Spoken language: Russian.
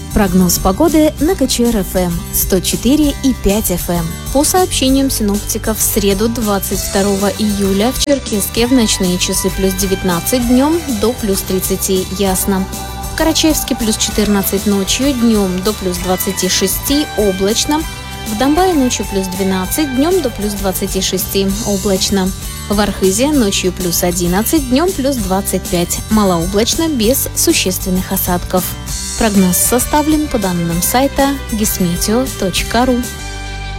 Прогноз погоды на КЧР-ФМ 104,5 FM. По сообщениям синоптиков, в среду 22 июля в Черкесске в ночные часы плюс 19, днем до плюс 30 ясно. В Карачаевске плюс 14 ночью, днем до плюс 26 облачно. В Домбае ночью плюс 12, днем до плюс 26 облачно. В Архизе ночью плюс 11, днем плюс 25, малооблачно без существенных осадков. Прогноз составлен по данным сайта gismeteo.ru.